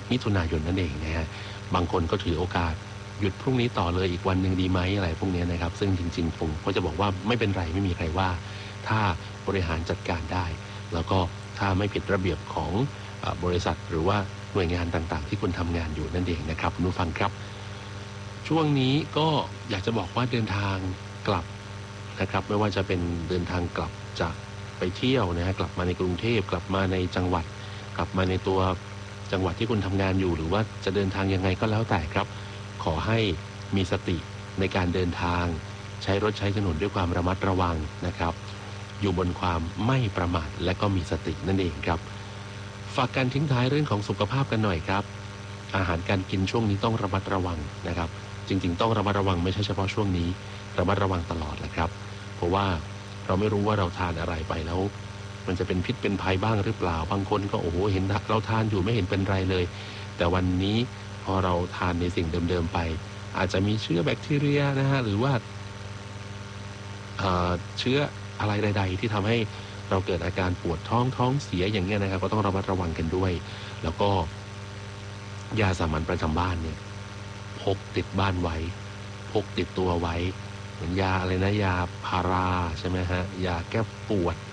มิถุนายนนั่นเองนะฮะบางคนก็ถือโอกาสหยุดพรุ่งนี้ต่อเลยอีกวันหนึ่งดีไหมอะไรพวกนี้นะครับซึ่งจริงๆผมก็จะบอกว่าไม่เป็นไรไม่มีใครว่าถ้าบริหารจัดการได้แล้วก็ถ้าไม่ผิดระเบียบของบริษัทหรือว่าหน่วยงานต่างๆที่คุณทำงานอยู่นั่นเองนะครับคุณผู้ฟังครับช่วงนี้ก็อยากจะบอกว่าเดินทางกลับนะครับไม่ว่าจะเป็นเดินทางกลับจากไปเที่ยวนะฮะกลับมาในกรุงเทพกลับมาในจังหวัดกลับมาในตัวจังหวัดที่คุณทำงานอยู่หรือว่าจะเดินทางยังไงก็แล้วแต่ครับขอให้มีสติในการเดินทางใช้รถใช้ถนนด้วยความระมัดระวังนะครับอยู่บนความไม่ประมาทและก็มีสตินั่นเองครับฝากการทิ้งท้ายเรื่องของสุขภาพกันหน่อยครับอาหารการกินช่วงนี้ต้องระมัดระวังนะครับจริงๆต้องระมัดระวังไม่ใช่เฉพาะช่วงนี้ระมัดระวังตลอดแหละครับเพราะว่าเราไม่รู้ว่าเราทานอะไรไปแล้วมันจะเป็นพิษเป็นภัยบ้างหรือเปล่าบางคนก็โอ้โหเห็นเราทานอยู่ไม่เห็นเป็นไรเลยแต่วันนี้พอเราทานในสิ่งเดิมๆไปอาจจะมีเชื้อแบคทีเรียนะฮะหรือว่าเชื้ออะไรใดๆที่ทำให้เราเกิดอาการปวดท้องเสียอย่างเงี้ยนะครับก็ต้องระมัดระวังกันด้วยแล้วก็ยาสามัญประจำบ้านเนี่ยพกติดบ้านไว้พกติดตัวไว้เหมือนยาอะไรนะยาพาราใช่ไหมฮะยาแก้ปวด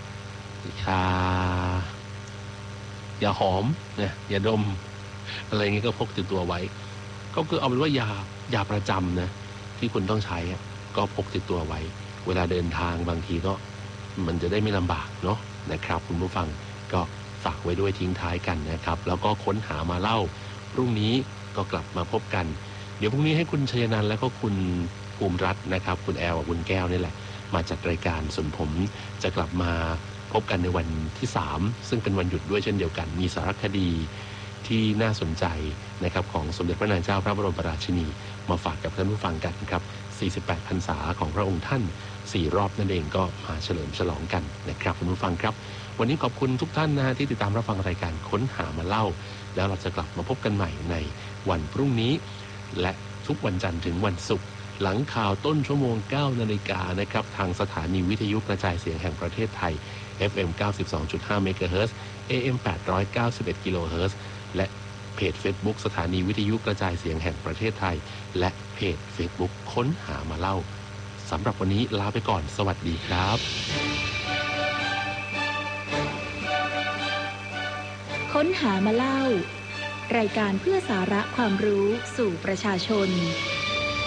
ยาหอมเนี่ยยาดมอะไรเงี้ยก็พกติดตัวไว้ก็คือเอาเป็นว่ายาประจำนะที่คุณต้องใช้ก็พกติดตัวไว้เวลาเดินทางบางทีก็มันจะได้ไม่ลำบากเนาะนะครับคุณผู้ฟังก็ฝากไว้ด้วยทิ้งท้ายกันนะครับแล้วก็ค้นหามาเล่าพรุ่งนี้ก็กลับมาพบกันเดี๋ยวพรุ่งนี้ให้คุณชัยนันท์และก็คุณภูมิรัตน์นะครับคุณแอลกับคุณแก้วนี่แหละมาจัดรายการส่วนผมจะกลับมาพบกันในวันที่3ซึ่งเป็นวันหยุดด้วยเช่นเดียวกันมีสารคดีที่น่าสนใจนะครับของสมเด็จพระนางเจ้าพระบรมราชินีมาฝากกับท่านผู้ฟังกันครับ48พรรษาของพระองค์ท่าน4รอบนั่นเองก็มาเฉลิมฉลองกันนะครับคุณผู้ฟังครับวันนี้ขอบคุณทุกท่านนะที่ติดตามรับฟังรายการค้นหามาเล่าแล้วเราจะกลับมาพบกันใหม่ในวันพรุ่งนี้และทุกวันจันทร์ถึงวันศุกร์หลังข่าวต้นชั่วโมง 9 นาฬิกานะครับทางสถานีวิทยุกระจายเสียงแห่งประเทศไทย FM 92.5 เมกะเฮิรตซ์ AM 891 กิโลเฮิรตซ์และเพจ Facebook สถานีวิทยุกระจายเสียงแห่งประเทศไทยและเพจ Facebook ค้นหามาเล่าสำหรับวันนี้ลาไปก่อนสวัสดีครับค้นหามาเล่ารายการเพื่อสาระความรู้สู่ประชาชน